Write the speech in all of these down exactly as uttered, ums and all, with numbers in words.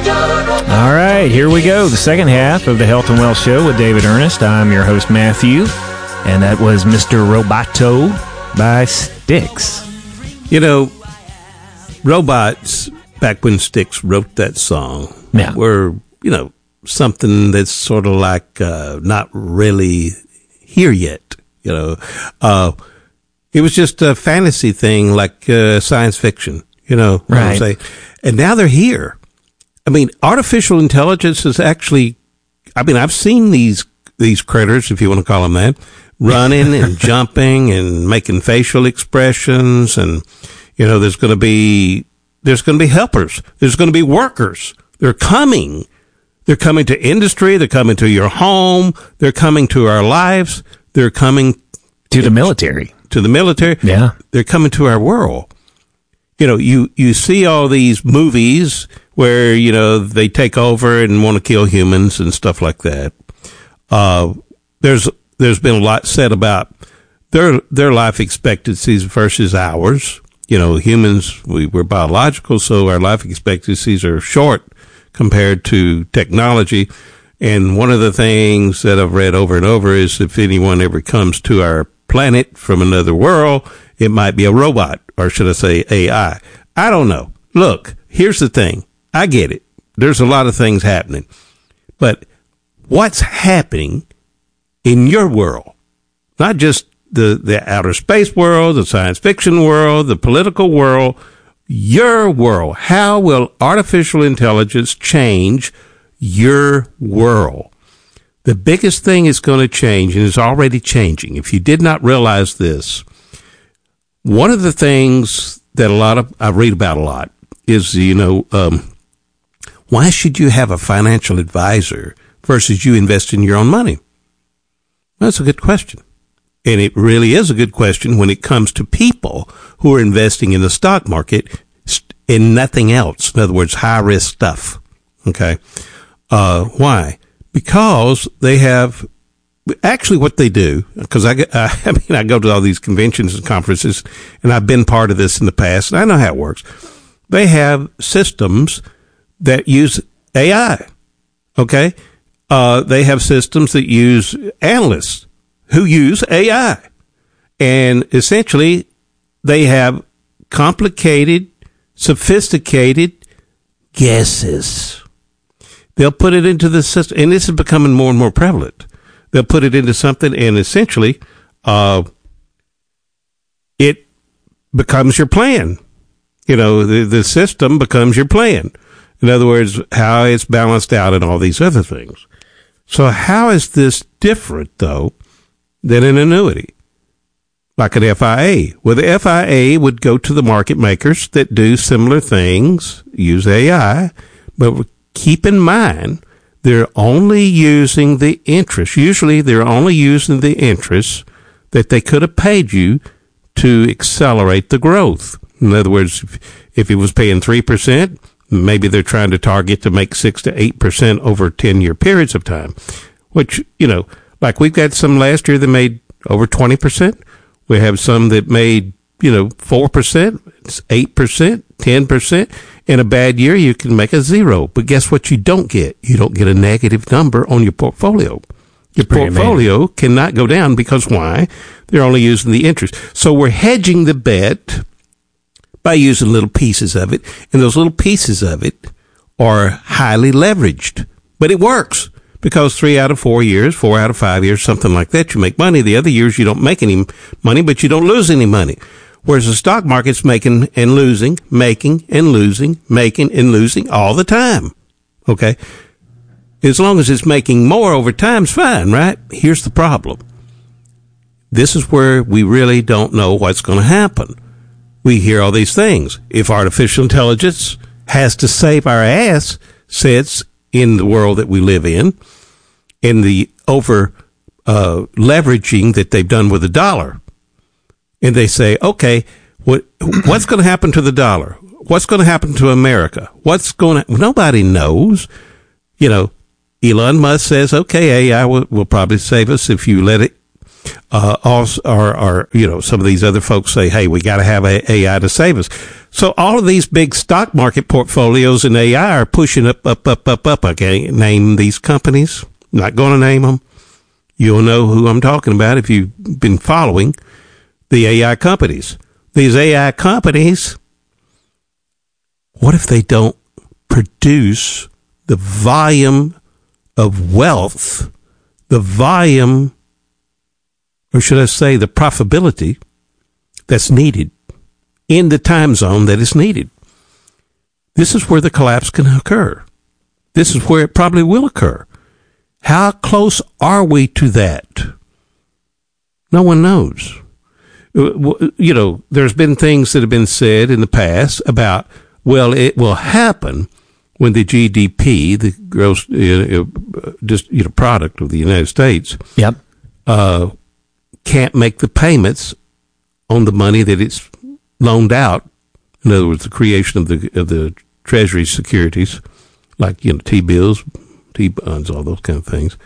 All right, here we go. The second half of the Health and Wealth Show with David Ernest. I'm your host, Matthew, and that was Mister Roboto by Styx. You know, robots, back when Styx wrote that song, yeah. were, you know, something that's sort of like uh, not really here yet, you know. Uh, it was just a fantasy thing like uh, science fiction, you know. What right. I'm saying? And now they're here. I mean, artificial intelligence is actually, I mean, I've seen these these critters, if you want to call them that, running and jumping and making facial expressions. And, you know, there's going to be, there's going to be helpers. There's going to be workers. They're coming. They're coming to industry. They're coming to your home. They're coming to our lives. They're coming to the military. To the military. Yeah. They're coming to our world. You know, you, you see all these movies where, you know, they take over and want to kill humans and stuff like that. Uh, there's, there's been a lot said about their, their life expectancies versus ours. You know, humans, we, we're biological, so our life expectancies are short compared to technology. And one of the things that I've read over and over is if anyone ever comes to our planet from another world, it might be a robot, or should I say A I. I don't know. Look, here's the thing. I get it. There's a lot of things happening. But what's happening in your world? Not just the, the outer space world, the science fiction world, the political world, your world. How will artificial intelligence change your world? The biggest thing is going to change, and is already changing. If you did not realize this, one of the things that a lot of, I read about a lot is, you know, um, why should you have a financial advisor versus you invest in your own money? That's a good question. And it really is a good question when it comes to people who are investing in the stock market and nothing else. In other words, high risk stuff. Okay. Uh, why? Because they have, actually what they do, because I, I, I mean, I go to all these conventions and conferences, and I've been part of this in the past, and I know how it works. They have systems that use A I, okay? Uh, they have systems that use analysts who use A I. And essentially, they have complicated, sophisticated guesses. They'll put it into the system, and this is becoming more and more prevalent. They'll put it into something, and essentially, uh, it becomes your plan. You know, the, the system becomes your plan. In other words, how it's balanced out and all these other things. So how is this different, though, than an annuity? Like an F I A. Well, the F I A would go to the market makers that do similar things, use A I, but keep in mind, they're only using the interest. Usually they're only using the interest that they could have paid you to accelerate the growth. In other words, if, if it was paying three percent, maybe they're trying to target to make six to eight percent over ten-year periods of time, which, you know, like we've got some last year that made over twenty percent. We have some that made, you know, four percent, eight percent, ten percent. In a bad year, you can make a zero. But guess what you don't get? You don't get a negative number on your portfolio. Your portfolio amazing. Cannot go down because why? They're only using the interest. So we're hedging the bet by using little pieces of it, and those little pieces of it are highly leveraged. But it works because three out of four years, four out of five years, something like that, you make money. The other years you don't make any money, but you don't lose any money. Whereas the stock market's making and losing, making and losing, making and losing all the time. Okay? As long as it's making more over time, it's fine, right? Here's the problem. This is where we really don't know what's going to happen. We hear all these things. If artificial intelligence has to save our ass, sits in the world that we live in, in the over uh, leveraging that they've done with the dollar, and they say, okay, what what's going to happen to the dollar? What's going to happen to America? What's going to, nobody knows. You know, Elon Musk says, okay, A I will, will probably save us if you let it Uh, also, or, or, you know, some of these other folks say, hey, we got to have A I to save us. So all of these big stock market portfolios in A I are pushing up, up, up, up, up. I can't name these companies. I'm not going to name them. You'll know who I'm talking about if you've been following the A I companies. These A I companies, what if they don't produce the volume of wealth, the volume, or should I say the profitability that's needed in the time zone that is needed? This is where the collapse can occur. This is where it probably will occur. How close are we to that? No one knows. You know, there's been things that have been said in the past about, well, it will happen when the G D P, the gross uh, just you know product of the United States, yep, uh, can't make the payments on the money that it's loaned out. In other words, the creation of the of the Treasury securities, like you know T-bills, T-bonds, all those kind of things.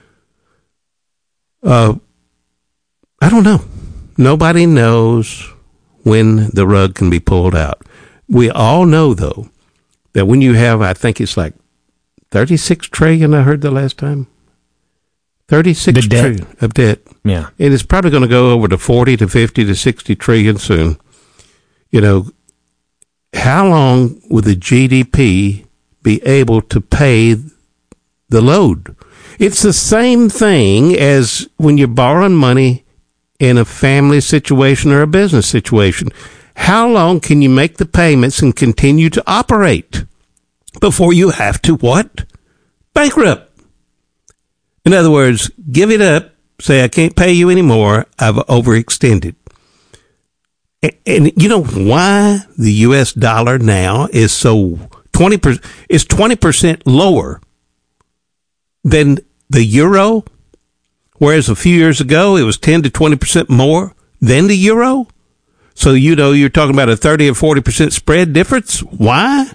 Uh, I don't know. Nobody knows when the rug can be pulled out. We all know, though, that when you have, I think it's like thirty-six trillion, I heard the last time. thirty-six trillion of debt. Yeah. And it's probably going to go over to forty to fifty to sixty trillion soon. You know, how long will the G D P be able to pay the load? It's the same thing as when you're borrowing money in a family situation or a business situation. How long can you make the payments and continue to operate before you have to what? Bankrupt. In other words, give it up, say, I can't pay you anymore, I've overextended. And, and you know why the U S dollar now is so twenty percent, is twenty percent lower than the euro, whereas a few years ago it was ten to twenty percent more than the euro? So, you know, you're talking about a thirty or forty percent spread difference. Why?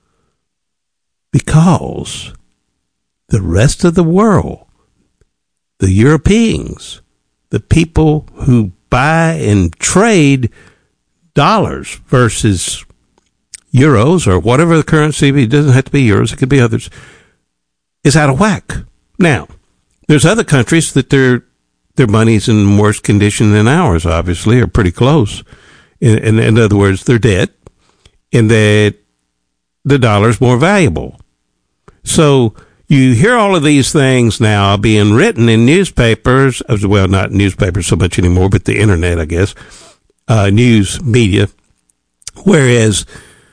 Because the rest of the world, the Europeans, the people who buy and trade dollars versus euros or whatever the currency, it doesn't have to be euros, it could be others, is out of whack. Now, there's other countries that their their money's in worse condition than ours, obviously, or pretty close. In, in, in other words, their debt, and that the dollar's more valuable. So you hear all of these things now being written in newspapers, as well, not newspapers so much anymore, but the internet, I guess, uh, news media, whereas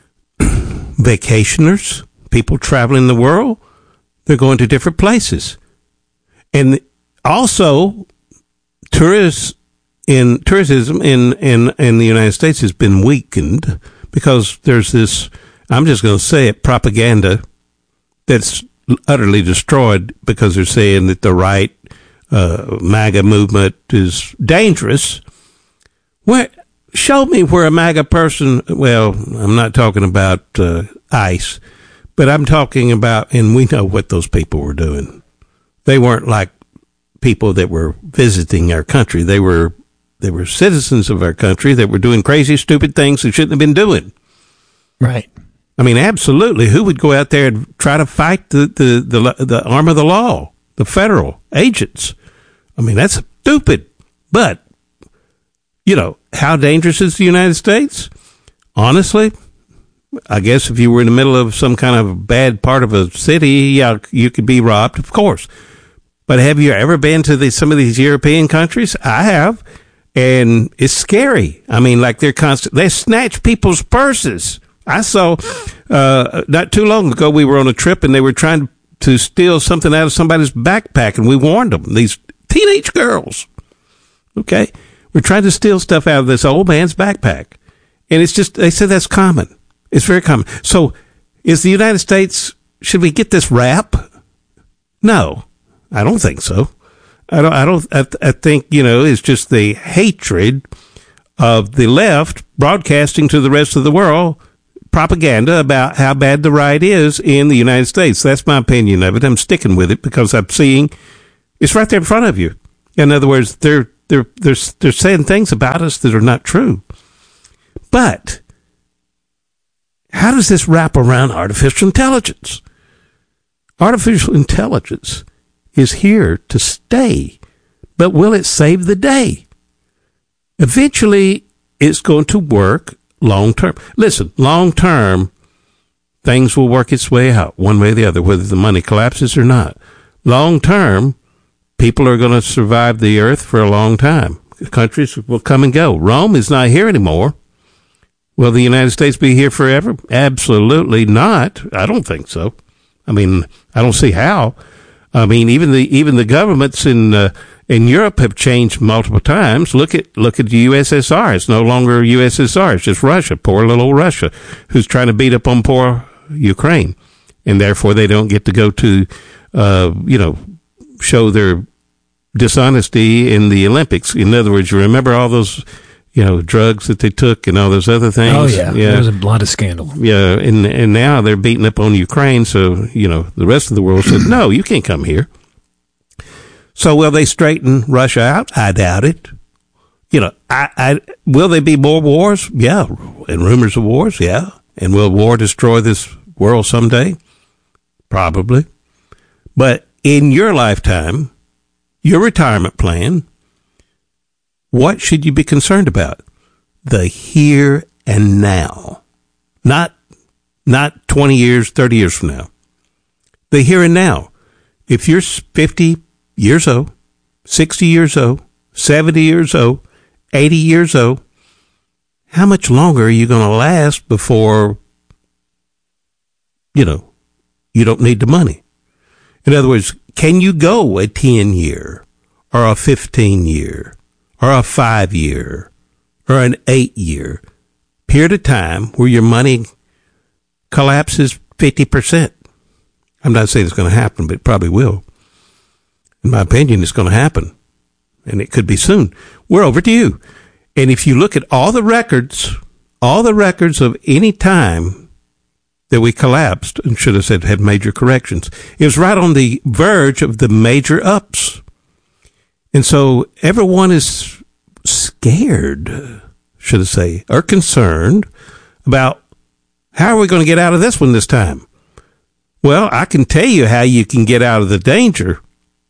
vacationers, people traveling the world, they're going to different places. And also, tourists in tourism in, in, in the United States has been weakened because there's this, I'm just going to say it, propaganda that's utterly destroyed because they're saying that the right uh, MAGA movement is dangerous. Where, show me where a MAGA person, well, I'm not talking about uh, ICE, but I'm talking about, and we know what those people were doing. They weren't like people that were visiting our country. They were they were citizens of our country that were doing crazy, stupid things they shouldn't have been doing. Right. I mean, absolutely. Who would go out there and try to fight the, the, the, the arm of the law, the federal agents? I mean, that's stupid. But, you know, how dangerous is the United States? Honestly, I guess if you were in the middle of some kind of bad part of a city, yeah, you could be robbed, of course. But have you ever been to the, some of these European countries? I have. And it's scary. I mean, like they're constant, they snatch people's purses. I saw, uh, not too long ago, we were on a trip and they were trying to steal something out of somebody's backpack, and we warned them, these teenage girls. Okay. We're trying to steal stuff out of this old man's backpack. And it's just, they said that's common. It's very common. So is the United States, should we get this rap? No, I don't think so. I don't, I don't, I, I think, you know, it's just the hatred of the left broadcasting to the rest of the world propaganda about how bad the right is in the United States. That's my opinion of it. I'm sticking with it because I'm seeing it's right there in front of you. In other words, they're they're they're they're saying things about us that are not true. But how does this wrap around artificial intelligence? Artificial intelligence is here to stay, but will it save the day? Eventually, it's going to work long term. Listen, long term, things will work its way out one way or the other, whether the money collapses or not. Long term, people are going to survive the earth for a long time. Countries will come and go. Rome is not here anymore. Will the United States be here forever? Absolutely not. I don't think so. I mean, I don't see how. I mean, even the even the governments in uh, in Europe have changed multiple times. Look at look at the U S S R. It's no longer U S S R. It's just Russia, poor little Russia, who's trying to beat up on poor Ukraine, and therefore they don't get to go to, uh, you know, show their dishonesty in the Olympics. In other words, you remember all those, you know, drugs that they took and all those other things. Oh yeah, yeah. There was a lot of scandal. Yeah, and and now they're beating up on Ukraine. So you know, the rest of the world said, no, you can't come here. So will they straighten Russia out? I doubt it. You know, I, I will there be more wars? Yeah, and rumors of wars. Yeah, and will war destroy this world someday? Probably. But in your lifetime, your retirement plan, what should you be concerned about? The here and now. Not not twenty years, thirty years from now. The here and now. If you're fifty years old, sixty years old, seventy years old, eighty years old, how much longer are you going to last before, you know, you don't need the money? In other words, can you go a ten year or a fifteen year or a five year or an eight year period of time where your money collapses fifty percent? I'm not saying it's going to happen, but it probably will. In my opinion, it's going to happen, and it could be soon. We're over to you. And if you look at all the records, all the records of any time that we collapsed, and should have said had major corrections, it was right on the verge of the major ups. And so everyone is scared, should I say, or concerned about how are we going to get out of this one this time? Well, I can tell you how you can get out of the danger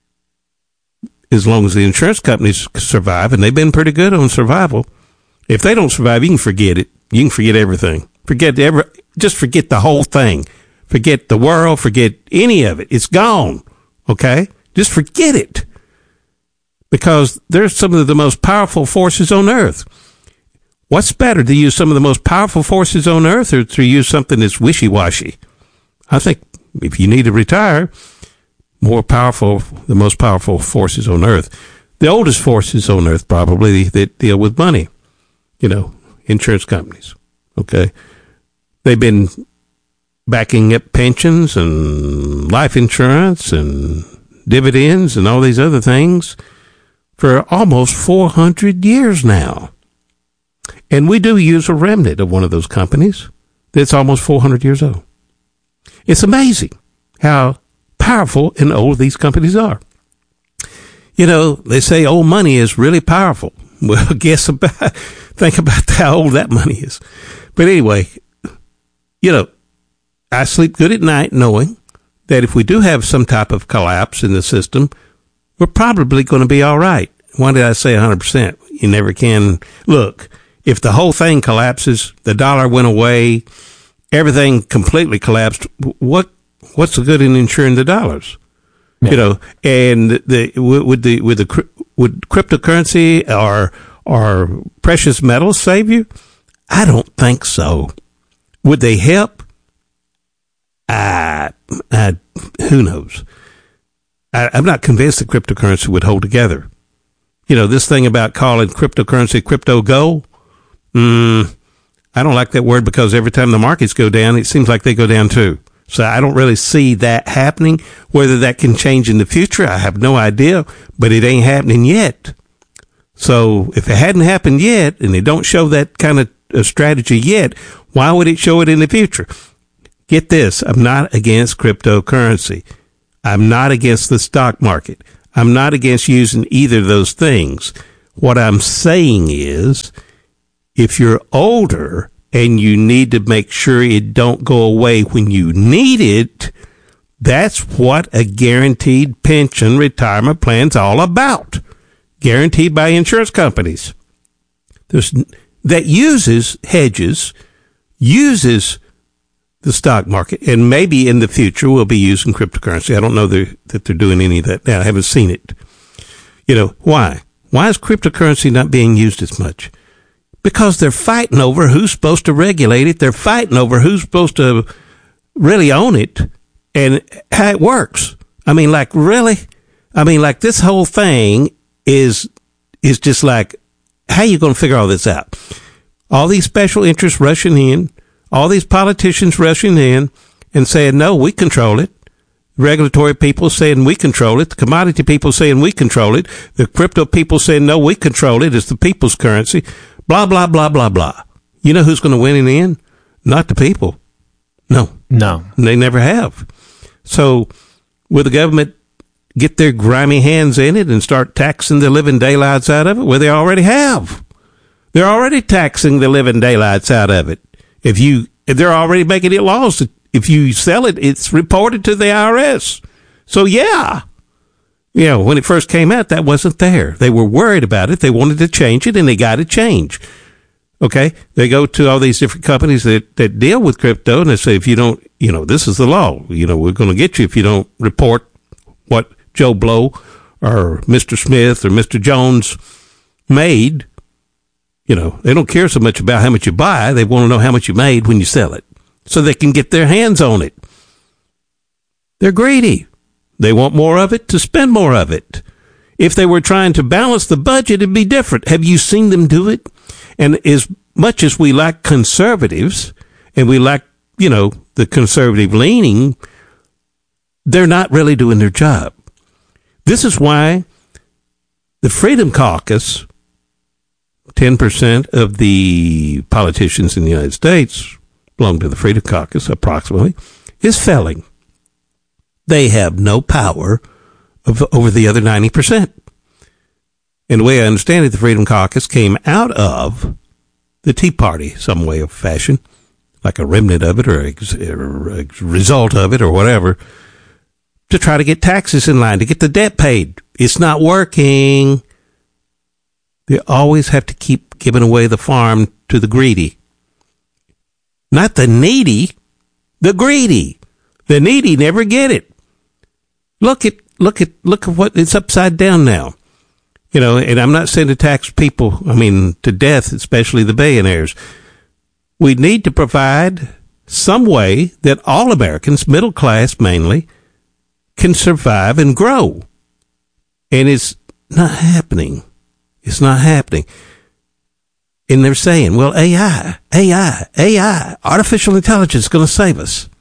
as long as the insurance companies survive, and they've been pretty good on survival. If they don't survive, you can forget it. You can forget everything. Forget every, just forget the whole thing. Forget the world. Forget any of it. It's gone. Okay? Just forget it. Because they're some of the most powerful forces on earth. What's better, to use some of the most powerful forces on earth or to use something that's wishy-washy? I think if you need to retire, more powerful, the most powerful forces on earth. The oldest forces on earth probably that deal with money, you know, insurance companies. Okay. They've been backing up pensions and life insurance and dividends and all these other things for almost four hundred years now. And we do use a remnant of one of those companies that's almost four hundred years old. It's amazing how powerful and old these companies are. You know, they say old money is really powerful. Well, guess about, think about how old that money is. But anyway, you know, I sleep good at night knowing that if we do have some type of collapse in the system, we're probably going to be all right. Why did I say one hundred percent? You never can. Look, if the whole thing collapses, the dollar went away, everything completely collapsed, what what's the good in insuring the dollars? Yeah. You know, and the would the with the would cryptocurrency or or precious metals save you? I don't think so. Would they help? I, I who knows? I, I'm not convinced that cryptocurrency would hold together. You know, this thing about calling cryptocurrency crypto gold, mm, I don't like that word because every time the markets go down, it seems like they go down too. So I don't really see that happening. Whether that can change in the future, I have no idea, but it ain't happening yet. So if it hadn't happened yet, and they don't show that kind of a strategy yet, why would it show it in the future? Get this, I'm not against cryptocurrency. I'm not against the stock market. I'm not against using either of those things. What I'm saying is, if you're older and you need to make sure it don't go away when you need it, that's what a guaranteed pension retirement plan's all about. Guaranteed by insurance companies. There's, that uses hedges, uses the stock market, and maybe in the future we'll be using cryptocurrency. I don't know they're, that they're doing any of that now. I haven't seen it. You know, why? Why is cryptocurrency not being used as much? Because they're fighting over who's supposed to regulate it. They're fighting over who's supposed to really own it and how it works. I mean, like, really? I mean, like, this whole thing is is just like, how are you going to figure all this out? All these special interests rushing in, all these politicians rushing in and saying, no, we control it. Regulatory people saying we control it. The commodity people saying we control it. The crypto people saying, no, we control it. It's the people's currency. Blah, blah, blah, blah, blah. You know who's going to win in the end? Not the people. No. No. They never have. So will the government get their grimy hands in it and start taxing the living daylights out of it? Well, they already have. They're already taxing the living daylights out of it. If you, if they're already making it laws that if you sell it, it's reported to the I R S. So yeah, you know, when it first came out, that wasn't there. They were worried about it. They wanted to change it, and they got to change. Okay, they go to all these different companies that, that deal with crypto, and they say, if you don't, you know, this is the law. You know, we're going to get you if you don't report what Joe Blow or Mister Smith or Mister Jones made. You know, they don't care so much about how much you buy. They want to know how much you made when you sell it so they can get their hands on it. They're greedy. They want more of it to spend more of it. If they were trying to balance the budget, it'd be different. Have you seen them do it? And as much as we like conservatives and we like, you know, the conservative leaning, they're not really doing their job. This is why the Freedom Caucus, ten percent of the politicians in the United States belong to the Freedom Caucus, approximately, is failing. They have no power of, over the other ninety percent. And the way I understand it, the Freedom Caucus came out of the Tea Party, some way of fashion, like a remnant of it or a, or a result of it or whatever, to try to get taxes in line, to get the debt paid. It's not working. They always have to keep giving away the farm to the greedy. Not the needy, the greedy. The needy never get it. Look at, look at, look at what, it's upside down now. You know, and I'm not saying to tax people, I mean, to death, especially the billionaires. We need to provide some way that all Americans, middle class mainly, can survive and grow. And it's not happening. It's not happening. And they're saying, well, A I, A I, A I, artificial intelligence is going to save us.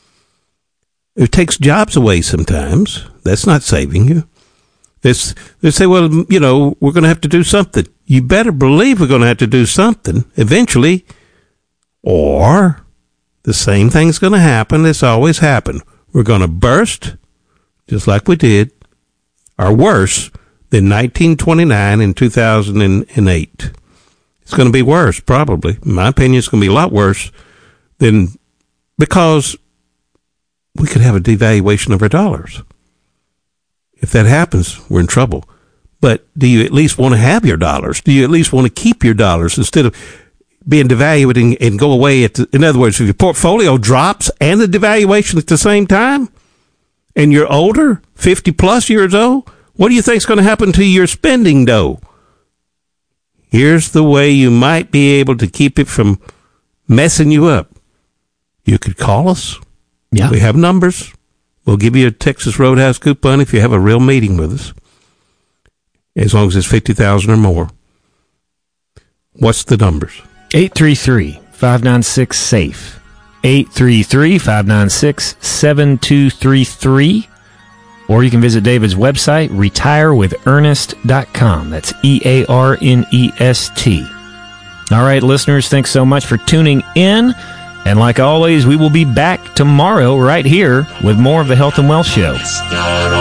It takes jobs away sometimes. That's not saving you. This, they say, well, you know, we're going to have to do something. You better believe we're going to have to do something eventually, or the same thing's going to happen that's always happened. We're going to burst, just like we did, or worse than nineteen twenty-nine and two thousand eight. It's going to be worse, probably. In my opinion, it's going to be a lot worse than, because we could have a devaluation of our dollars. If that happens, we're in trouble. But do you at least want to have your dollars? Do you at least want to keep your dollars instead of being devalued and, and go away at the, in other words, if your portfolio drops and the devaluation at the same time, and you're older, fifty plus years old, what do you think is going to happen to your spending dough? Here's the way you might be able to keep it from messing you up. You could call us. Yeah. We have numbers. We'll give you a Texas Roadhouse coupon if you have a real meeting with us, as long as it's fifty thousand dollars or more. What's the numbers? eight three three, five nine six, SAFE. eight three three, five nine six, seven two three three. Or you can visit David's website, retire with ernest dot com. That's E A R N E S T. All right, listeners, thanks so much for tuning in. And like always, we will be back tomorrow right here with more of the Health and Wealth Show.